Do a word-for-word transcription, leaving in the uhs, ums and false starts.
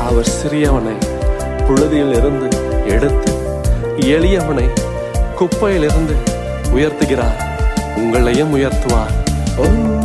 அவர் சிறியவனை புழுதியில் இருந்து எடுத்து எளியவனை குப்பையிலிருந்து உயர்த்துகிறார். உங்களையும் உயர்த்துவார். ஓ